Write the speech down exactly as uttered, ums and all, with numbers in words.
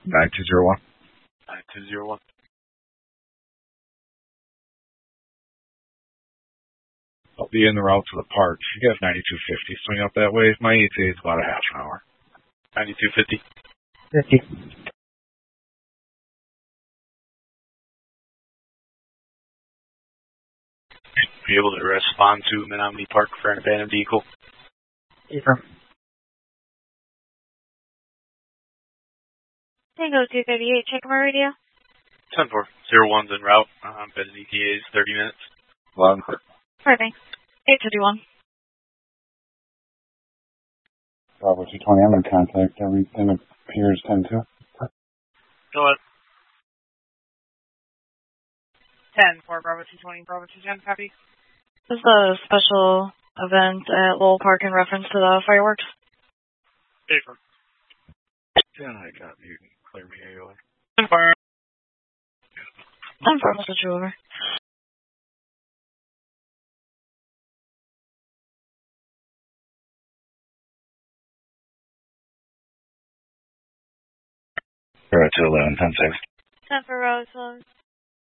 nine two zero one. nine two zero one. I'll be in the route to the park. You got ninety-two fifty. Swing up that way. My E T A is about a half an hour. ninety-two fifty. fifty. Be able to respond to Menominee Park for an abandoned vehicle. Affirm. Tango two thirty-eight, check my radio. ten four. zero one's en route. Um, abandoned E T A is thirty minutes. Long. Perfect. eight fifty-one. Bravo two twenty, I'm in contact. Everything appears ten two. Go ahead. ten four, Bravo two twenty, Bravo two ten, copy. This is a special event at Lowell Park in reference to the fireworks. Affirm. Yeah, I got you. Clear me A O A. ten four. ten four, I'll switch you over. Zero two eleven ten six. ten four, Rose.